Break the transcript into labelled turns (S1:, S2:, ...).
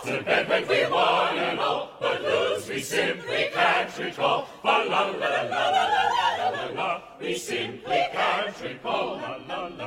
S1: to bed when we wanna know, but rules we simply can't recall. Fa la la la la la la la la la, we simply can't recall. La la